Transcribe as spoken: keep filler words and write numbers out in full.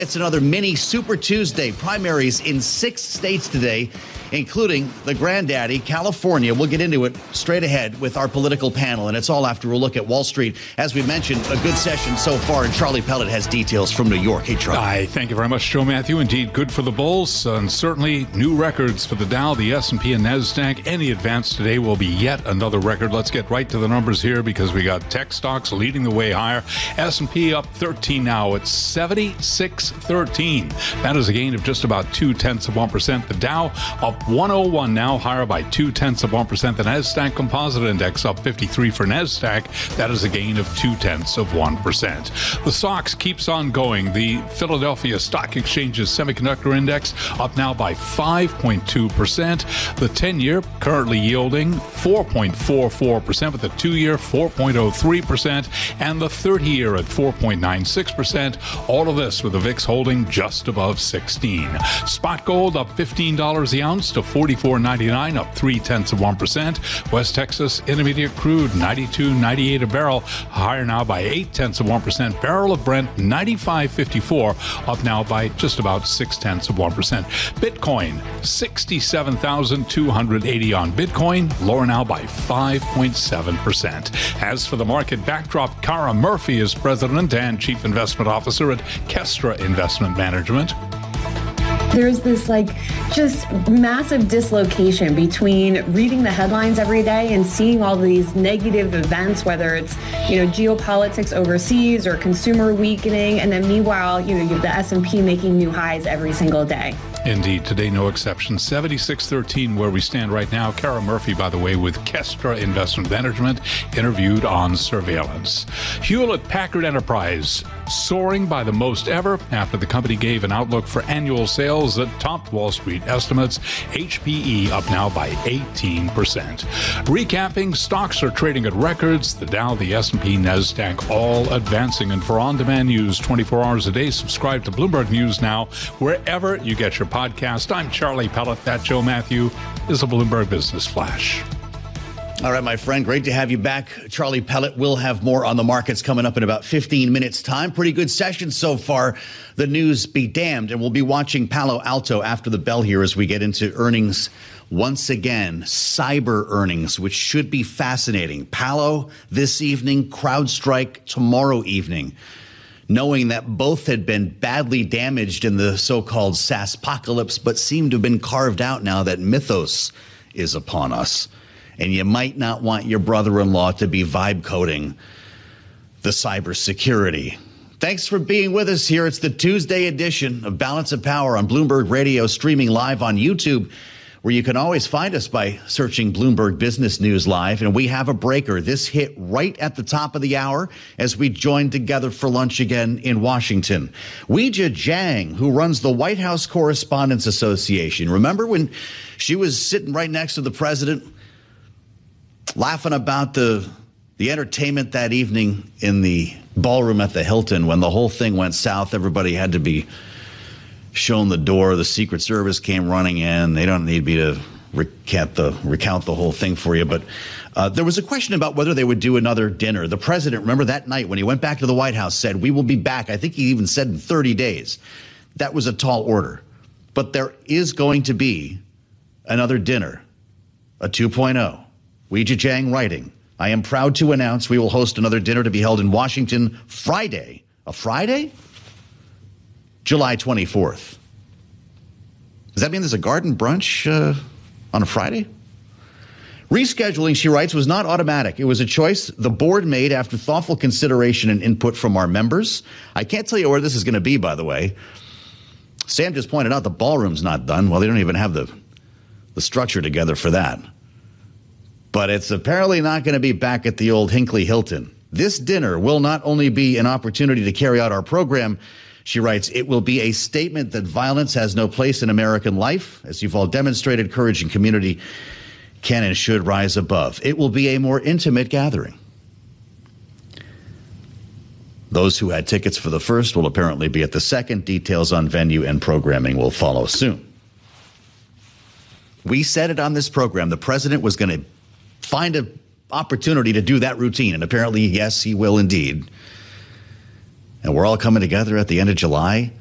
It's another mini Super Tuesday. Primaries in six states today, including the granddaddy, California. We'll get into it straight ahead with our political panel, and it's all after a look at Wall Street. As we mentioned, a good session so far, and Charlie Pellet has details from New York. Hey, Charlie. Hi, thank you very much, Joe Matthew. Indeed, good for the bulls, and certainly new records for the Dow, the S and P, and NASDAQ. Any advance today will be yet another record. Let's get right to the numbers here because we got tech stocks leading the way higher. S and P up thirteen now. It's seventy-six thirteen. That is a gain of just about two-tenths of one percent. The Dow up one oh one now, higher by two-tenths of one percent. The NASDAQ Composite Index up fifty-three for NASDAQ. That is a gain of two-tenths of one percent. The S O X keeps on going. The Philadelphia Stock Exchange's Semiconductor Index up now by five point two percent. The ten-year currently yielding four point four four percent, with the two-year four point oh three percent, and the thirty-year at four point nine six percent. All of this with the V I X holding just above sixteen. Spot gold up fifteen dollars the ounce to forty-four ninety-nine, up three-tenths of one percent. West Texas Intermediate crude ninety-two ninety-eight a barrel, higher now by eight-tenths of one percent. Barrel of Brent ninety-five fifty-four, up now by just about six-tenths of one percent. Bitcoin sixty-seven thousand two hundred eighty on Bitcoin, lower now by five point seven percent. As for the market backdrop, Cara Murphy is president and chief investment officer at Kestra Investment Management. There's this like just massive dislocation between reading the headlines every day and seeing all these negative events, whether it's, you know, geopolitics overseas or consumer weakening, and then meanwhile, you know, you have the S and P making new highs every single day. Indeed, today no exception. seventy-six thirteen where we stand right now. Cara Murphy, by the way, with Kestra Investment Management, interviewed on surveillance. Hewlett-Packard Enterprise soaring by the most ever after the company gave an outlook for annual sales that topped Wall Street estimates. H P E up now by eighteen percent. Recapping, stocks are trading at records. The Dow, the S and P, NASDAQ all advancing. And for on-demand news twenty-four hours a day, subscribe to Bloomberg News Now wherever you get your podcast. I'm Charlie Pellet. That Joe Matthew is a Bloomberg Business Flash. All right, my friend, great to have you back. Charlie Pellet will have more on the markets coming up in about fifteen minutes' time. Pretty good session so far. The news be damned. And we'll be watching Palo Alto after the bell here as we get into earnings once again. Cyber earnings, which should be fascinating. Palo this evening, CrowdStrike tomorrow evening. Knowing that both had been badly damaged in the so-called SaaSpocalypse, but seem to have been carved out now that Mythos is upon us. And you might not want your brother-in-law to be vibe coding the cybersecurity. Thanks for being with us here. It's the Tuesday edition of Balance of Power on Bloomberg Radio, streaming live on YouTube, where you can always find us by searching Bloomberg Business News Live. And we have a breaker. This hit right at the top of the hour as we join together for lunch again in Washington. Weijia Jiang, who runs the White House Correspondents Association. Remember when she was sitting right next to the president, laughing about the the entertainment that evening in the ballroom at the Hilton when the whole thing went south? Everybody had to be shown the door. The Secret Service came running in. They don't need me to recount the recount the whole thing for you. But uh, there was a question about whether they would do another dinner. The president, remember that night when he went back to the White House, said, we will be back. I think he even said in thirty days. That was a tall order. But there is going to be another dinner, a two point oh. Weijia Jiang writing, I am proud to announce we will host another dinner to be held in Washington Friday. A Friday? July twenty-fourth. Does that mean there's a garden brunch uh, on a Friday? Rescheduling, she writes, was not automatic. It was a choice the board made after thoughtful consideration and input from our members. I can't tell you where this is going to be, by the way. Sam just pointed out the ballroom's not done. Well, they don't even have the, the structure together for that. But it's apparently not going to be back at the old Hinckley Hilton. This dinner will not only be an opportunity to carry out our program, she writes, it will be a statement that violence has no place in American life. As you've all demonstrated, courage and community can and should rise above. It will be a more intimate gathering. Those who had tickets for the first will apparently be at the second. Details on venue and programming will follow soon. We said it on this program. The president was going to find an opportunity to do that routine. And apparently, yes, he will indeed. And we're all coming together at the end of July